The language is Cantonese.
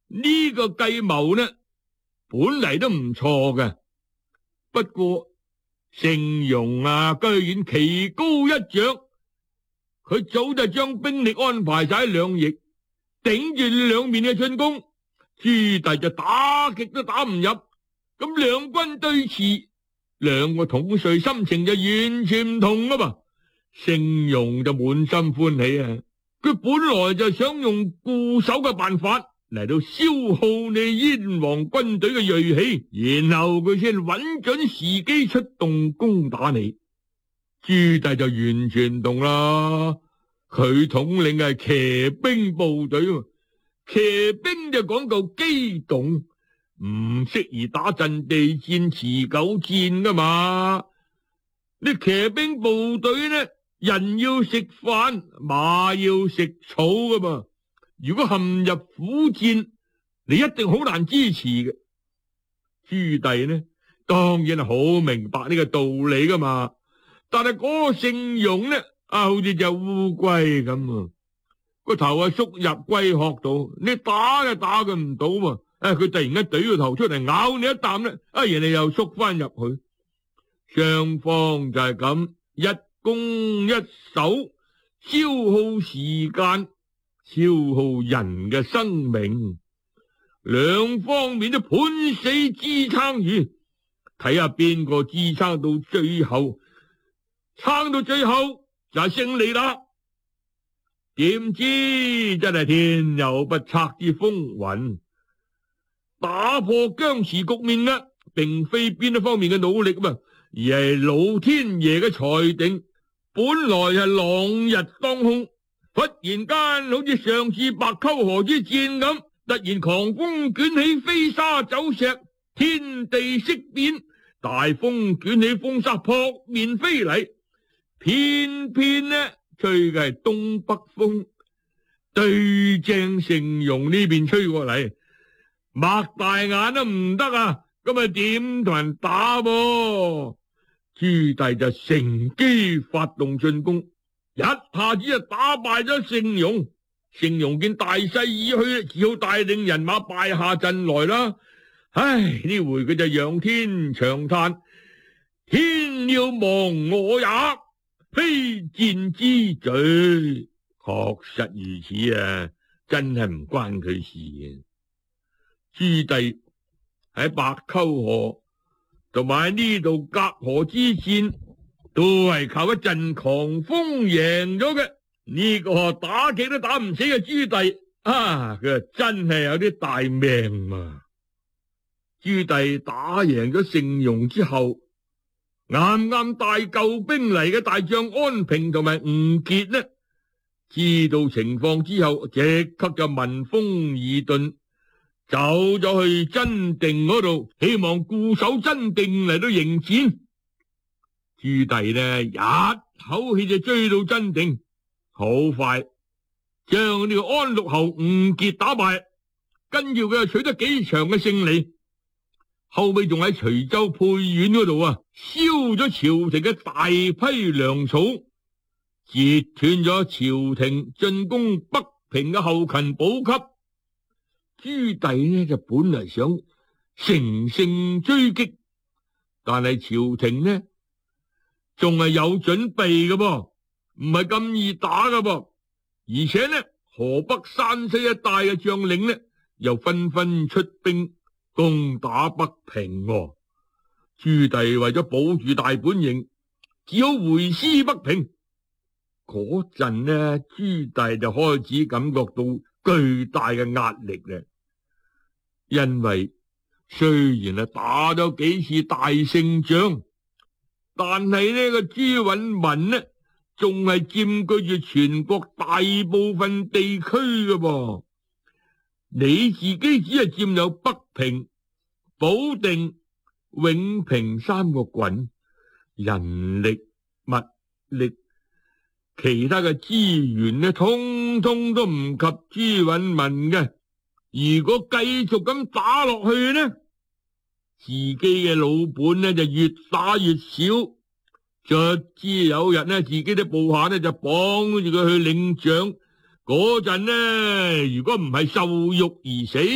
呢個計謀呢，本嚟都唔錯嘅，不過盛庸啊，居然棋高一丈，佢早就將兵力安排晒喺兩翼，頂住兩面嘅進攻，朱棣就打極都打唔入，咁兩軍對峙，兩個統帥心情就完全唔同啊嘛。盛庸就滿心歡喜啊，佢本來就想用固守嘅辦法嚟到消耗你燕王軍隊嘅銳氣，然後佢先揾準時機出動攻打你。朱棣就完全唔同啦，佢統領係騎兵部隊，騎兵就講究機動，唔適宜打陣地戰、持久戰噶嘛。你騎兵部隊呢，人要食飯，馬要食草噶嘛。如果陷入苦戰，你一定好難支持嘅。朱棣呢，當然係好明白呢個道理噶嘛。但係嗰個盛庸呢，好似隻烏龜咁啊，個頭縮入龜殼度，你打就打佢唔到嘛。佢突然間懟個頭出嚟咬你一啖咧，人哋又縮翻入去。雙方就係咁一攻一守，消耗時間，消耗人嘅生命，兩方面都拼死支撐住，睇下邊個支撐到最後，撐到最後就係勝利啦。點知真係天有不測之風雲，打破僵持局面嘅並非邊一方面嘅努力嘛，而係老天爺嘅裁定。本來係朗日當空，忽然間好似上次白溝河之戰咁，突然狂風捲起飛沙走石，天地色變，大風捲起風沙撲面飛嚟，偏偏呢吹嘅係東北風，對正盛庸呢邊吹過嚟，擘大眼都唔得啊！咁啊點同人打噃？朱棣就乘機發動進攻，一下子就打敗咗盛庸。盛庸見大勢已去，只好帶領人馬敗下陣來啦。唉，呢回佢就仰天長嘆：天要亡我也，非戰之罪。確實如此啊，真係唔關佢事啊。朱棣喺白溝河同埋呢度隔河之戰，都係靠一陣狂風贏咗嘅。呢個打極都打唔死嘅朱棣啊，佢真係有啲大命啊！朱棣打贏咗盛庸之後，啱啱帶救兵嚟嘅大將安平同埋吳傑呢，知道情況之後，即刻就聞風而遁，走咗去真定嗰度，希望固守真定嚟到迎戰。朱棣呢，一口氣就追到真定，好快將呢個安陸侯吳傑打敗，跟住佢又取得幾場嘅勝利，後尾仲喺徐州沛縣嗰度啊，燒咗朝廷嘅大批糧草，截斷咗朝廷進攻北平嘅後勤補給。朱棣呢就本嚟想乘勝追擊，但係朝廷呢仲係有準備嘅噃，唔係咁易打嘅噃。而且呢，河北、山西一帶嘅將領呢又紛紛出兵攻打北平。朱棣為咗保住大本營，只好回師北平。嗰陣呢，朱棣就開始感覺到巨大嘅壓力咧，因為雖然係打咗幾次大勝仗，但係呢個朱允炆呢仲係佔據住全國大部分地區嘅噃，你自己只係佔有北平、保定、永平三個郡，人力、物力，其他嘅資源呢，通通都唔及朱允炆嘅。如果繼續咁打落去呢，自己嘅老本呢就越打越少，卒之有日呢，自己啲部下呢就綁住佢去領獎，嗰陣呢，如果唔係受辱而死，